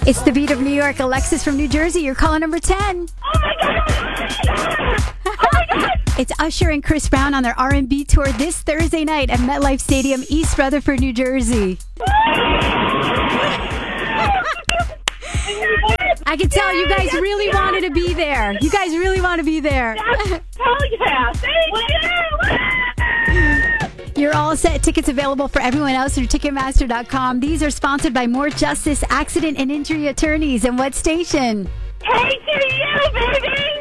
It's the beat of New York. Alexis from New Jersey. You're caller number 10. Oh my God! Oh my God! It's Usher and Chris Brown on their R&B tour this Thursday night at MetLife Stadium, East Rutherford, New Jersey. I can tell you guys really wanted to be there. You guys really want to be there. Hell yeah! Thank you! You're all set. Tickets available for everyone else through Ticketmaster.com. These are sponsored by More Justice Accident and Injury Attorneys. And what station? KTU, baby!